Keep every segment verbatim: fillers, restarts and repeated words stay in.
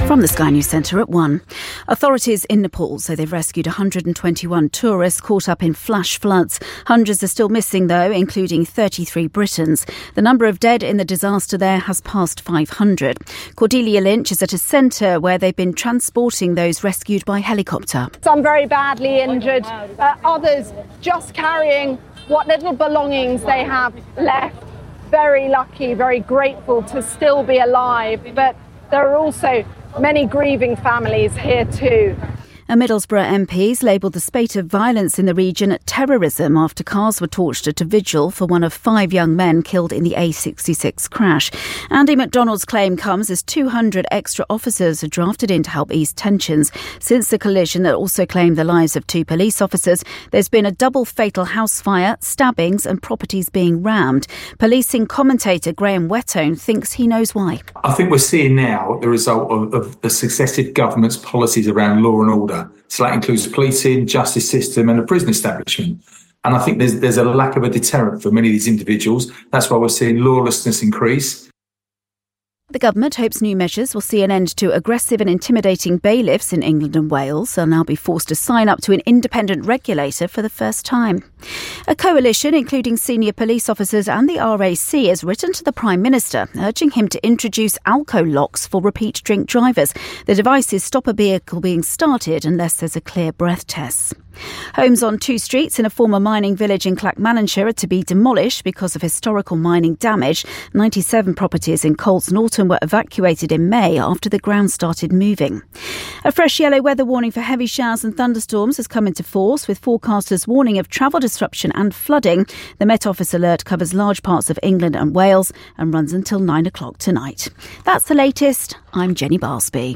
From the Sky News Centre at one. Authorities in Nepal say they've rescued one hundred twenty-one tourists caught up in flash floods. Hundreds are still missing, though, including thirty-three Britons. The number of dead in the disaster there has passed five hundred. Cordelia Lynch is at a centre where they've been transporting those rescued by helicopter. Some very badly injured, uh, others just carrying what little belongings they have left. Very lucky, very grateful to still be alive, but there are also many grieving families here too. A Middlesbrough M P's labelled the spate of violence in the region terrorism after cars were torched at a vigil for one of five young men killed in the A sixty-six crash. Andy McDonald's claim comes as two hundred extra officers are drafted in to help ease tensions. Since the collision that also claimed the lives of two police officers, there's been a double fatal house fire, stabbings and properties being rammed. Policing commentator Graham Whettone thinks he knows why. I think we're seeing now the result of, of the successive government's policies around law and order. So that includes policing, justice system and the prison establishment. And I think there's there's a lack of a deterrent for many of these individuals. That's why we're seeing lawlessness increase. The government hopes new measures will see an end to aggressive and intimidating bailiffs in England and Wales. They'll now be forced to sign up to an independent regulator for the first time. A coalition, including senior police officers and the R A C, has written to the Prime Minister, urging him to introduce alco locks for repeat drink drivers. The devices stop a vehicle being started unless there's a clear breath test. Homes on two streets in a former mining village in Clackmannanshire are to be demolished because of historical mining damage. ninety-seven properties in Coles Norton were evacuated in May after the ground started moving. A fresh yellow weather warning for heavy showers and thunderstorms has come into force, with forecasters warning of travel disruption and flooding. The Met Office alert covers large parts of England and Wales and runs until nine o'clock tonight. That's the latest. I'm Jenny Barsby.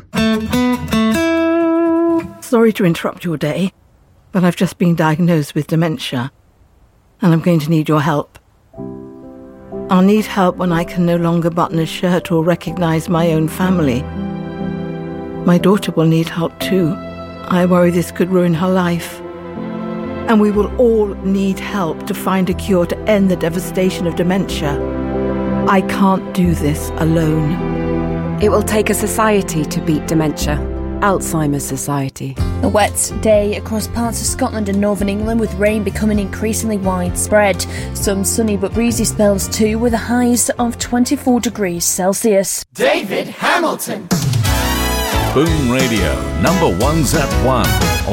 Sorry to interrupt your day, but I've just been diagnosed with dementia, and I'm going to need your help. I'll need help when I can no longer button a shirt or recognise my own family. My daughter will need help too. I worry this could ruin her life. And we will all need help to find a cure to end the devastation of dementia. I can't do this alone. It will take a society to beat dementia. Alzheimer's Society. A wet day across parts of Scotland and northern England, with rain becoming increasingly widespread. Some sunny but breezy spells too, with a highs of twenty-four degrees Celsius. David Hamilton. Boom Radio, number one's at one.